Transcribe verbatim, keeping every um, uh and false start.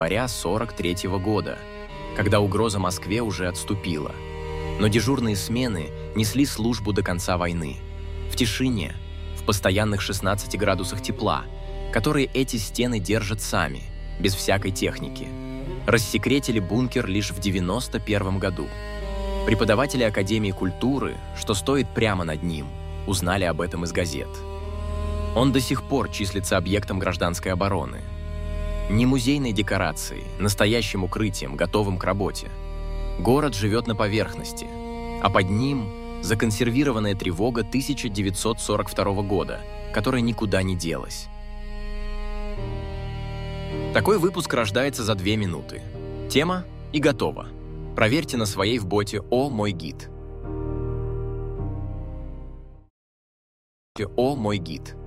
января сорок третьего года, когда угроза Москве уже отступила. Но дежурные смены несли службу до конца войны. В тишине, в постоянных шестнадцати градусах тепла, которые эти стены держат сами, без всякой техники. Рассекретили бункер лишь в девяносто первом году. Преподаватели Академии культуры, что стоит прямо над ним, узнали об этом из газет. Он до сих пор числится объектом гражданской обороны. Не музейной декорацией, настоящим укрытием, готовым к работе. Город живет на поверхности, а под ним законсервированная тревога тысяча девятьсот сорок второго года, которая никуда не делась. Такой выпуск рождается за две минуты. Тема и готово. Проверьте на своей в боте «О, мой гид». «О, мой гид».